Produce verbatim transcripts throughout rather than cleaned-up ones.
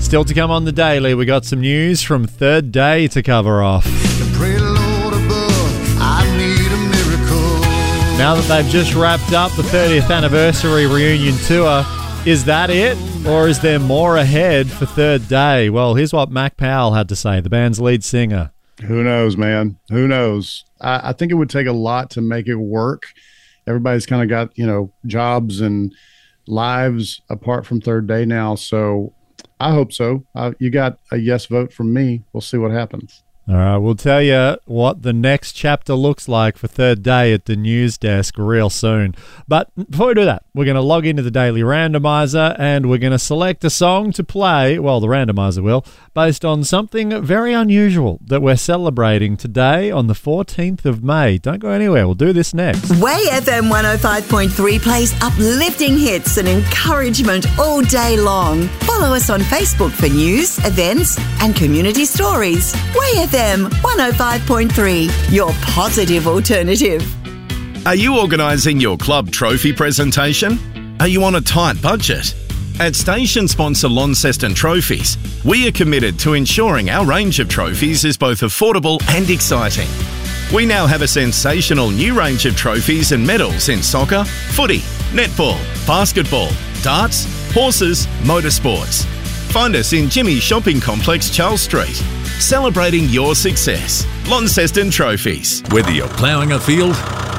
Still to come on the Daily, we got some news from Third Day to cover off. Pray Lord above, I need a miracle. Now that they've just wrapped up the thirtieth anniversary reunion tour, is that it? Or is there more ahead for Third Day? Well, here's what Mac Powell had to say, the band's lead singer. Who knows, man? Who knows? I, I think it would take a lot to make it work. Everybody's kind of got, you know, jobs and lives apart from Third Day now. So I hope so. Uh, you got a yes vote from me. We'll see what happens. All right, we'll tell you what the next chapter looks like for Third Day at the news desk real soon. But before we do that, we're going to log into the Daily Randomizer and we're going to select a song to play, well, the randomizer will, based on something very unusual that we're celebrating today on the fourteenth of May. Don't go anywhere. We'll do this next. Way F M one oh five point three plays uplifting hits and encouragement all day long. Follow us on Facebook for news, events and community stories. Way F M one oh five point three, your positive alternative. Are you organising your club trophy presentation? Are you on a tight budget? At station sponsor Launceston Trophies, we are committed to ensuring our range of trophies is both affordable and exciting. We now have a sensational new range of trophies and medals in soccer, footy, netball, basketball, darts, horses, motorsports. Find us in Jimmy's Shopping Complex, Charles Street. Celebrating your success. Launceston Trophies. Whether you're ploughing a field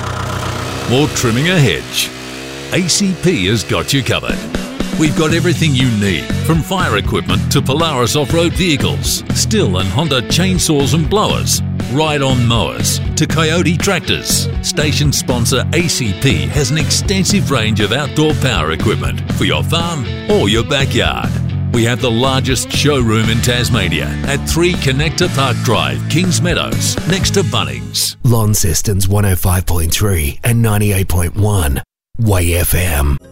or trimming a hedge, A C P has got you covered. We've got everything you need, from fire equipment to Polaris off-road vehicles, Stihl and Honda chainsaws and blowers, ride-on mowers to Coyote tractors. Station sponsor A C P has an extensive range of outdoor power equipment for your farm or your backyard. We have the largest showroom in Tasmania at three Connector Park Drive, Kings Meadows, next to Bunnings. Launceston's one oh five point three and ninety-eight point one. Way F M.